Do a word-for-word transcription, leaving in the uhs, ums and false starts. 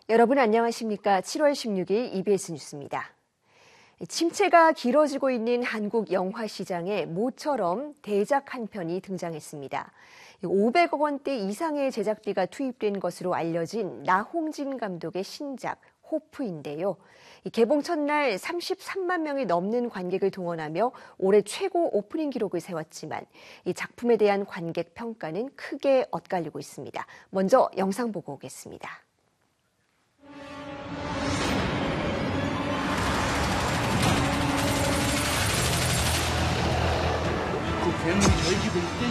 여러분 안녕하십니까? 칠월 십육일 이비에스 뉴스입니다. 침체가 길어지고 있는 한국 영화 시장에 모처럼 대작 한 편이 등장했습니다. 오백억 원대 이상의 제작비가 투입된 것으로 알려진 나홍진 감독의 신작 호프인데요. 개봉 첫날 삼십삼만 명이 넘는 관객을 동원하며 올해 최고 오프닝 기록을 세웠지만 이 작품에 대한 관객 평가는 크게 엇갈리고 있습니다. 먼저 영상 보고 오겠습니다. 그 괴물이 넓히고 있대.